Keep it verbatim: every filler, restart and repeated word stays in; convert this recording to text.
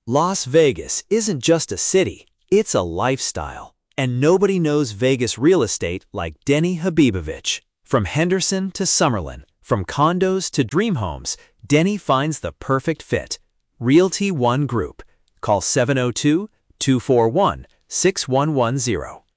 Las Vegas isn't just a city, it's a lifestyle. And nobody knows Vegas real estate like Denny Habibovich. From Henderson to Summerlin, from condos to dream homes, Denny finds the perfect fit. Realty One Group. Call seven oh two, two four one, six one one zero.